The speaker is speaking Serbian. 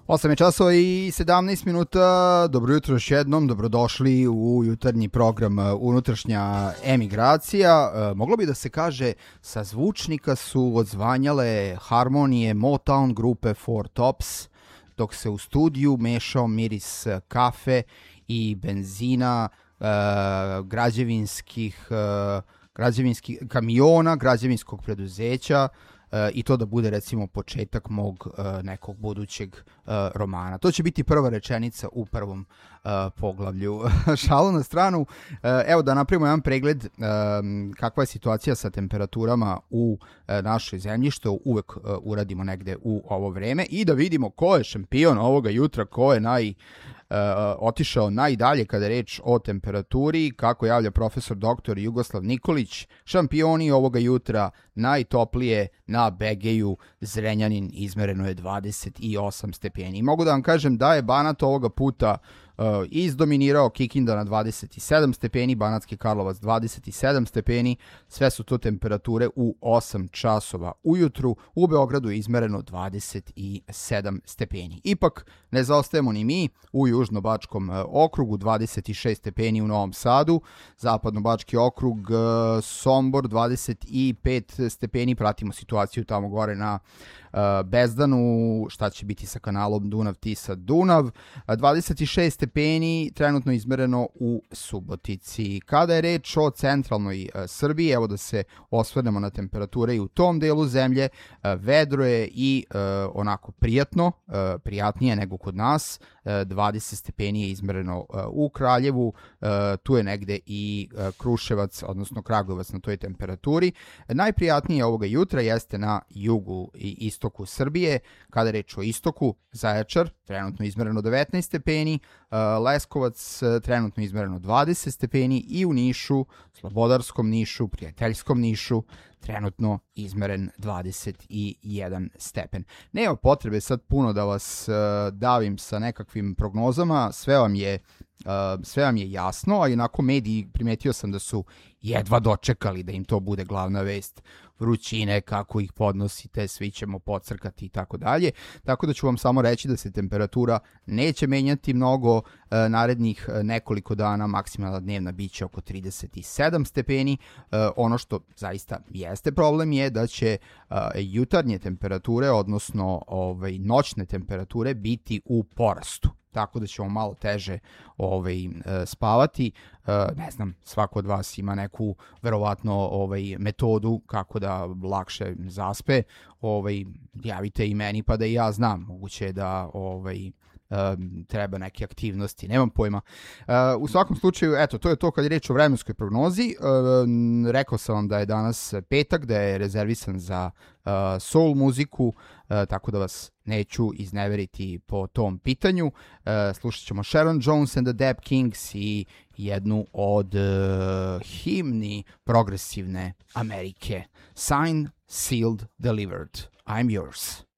8 je časova i 17 minuta, dobro jutro još jednom, dobrodošli u jutarnji program Unutrašnja emigracija. Moglo bi da se kaže, sa zvučnika su odzvanjale harmonije Motown grupe Four Tops, dok se u studiju mešao miris kafe i benzina, građevinskih kamiona, građevinskog preduzeća, i to da bude recimo početak mog nekog budućeg romana. To će biti prva rečenica u prvom poglavlju. Šalu na stranu, evo da napravimo jedan pregled kakva je situacija sa temperaturama u našoj zemlji, što uvek uradimo negde u ovo vreme, i da vidimo ko je šampion ovoga jutra, ko je otišao najdalje kada je reč o temperaturi, kako javlja profesor dr. Jugoslav Nikolić. Šampioni ovoga jutra najtoplije na Begeju, Zrenjanin, izmereno je 28 stepeni. Mogu da vam kažem da je Banat ovoga puta izdominirao, Kikinda na 27 stepeni, Banatski Karlovac 27 stepeni, sve su to temperature u 8 časova ujutru. U Beogradu je izmereno 27 stepeni. Ipak ne zaostajemo ni mi, u Južnobačkom okrugu 26 stepeni, u Novom Sadu, Zapadnobački okrug, Sombor 25 stepeni, pratimo situaciju tamo gore na Bezdanu, šta će biti sa kanalom Dunav-Tisa-Dunav. 26 stepeni trenutno izmereno u Subotici. Kada je reč o centralnoj Srbiji, evo da se osvrnemo na temperature i u tom delu zemlje, vedro je i onako prijatno, prijatnije nego kod nas. 20 stepeni je izmereno u Kraljevu, tu je negde i Kruševac, odnosno Kragujevac na toj temperaturi. Najprijatnije ovoga jutra jeste na jugu i istoku Srbije. Kada je reč o istoku, Zaječar, trenutno izmereno 19 stepeni, Leskovac trenutno izmereno 20 stepeni i u Nišu, Slobodarskom Nišu, prijateljskom Nišu, trenutno izmeren 21 stepen. Nema potrebe sad puno da vas davim sa nekakvim prognozama, sve vam je jasno, a inako mediji primetio sam da su jedva dočekali da im to bude glavna vest. Vrućine, kako ih podnosite, svi ćemo pocrkati i tako dalje. Tako da ću vam samo reći da se temperatura neće menjati mnogo narednih nekoliko dana, maksimalna dnevna biće oko 37 stepeni. Ono što zaista jeste problem je da će jutarnje temperature, odnosno noćne temperature biti u porastu. Tako da ćemo malo teže spavati. Ne znam, svako od vas ima neku verovatno metodu kako da lakše zaspe. Javite i meni pa da i ja znam. Moguće je da treba neke aktivnosti, nemam pojma. U svakom slučaju, eto, to je to kad je reč o vremenskoj prognozi. Rekao sam vam da je danas petak, da je rezervisan za soul muziku, tako da vas neću izneveriti po tom pitanju. Slušat ćemo Sharon Jones and the Dap Kings i jednu od himni progresivne Amerike. Signed, sealed, delivered. I'm yours.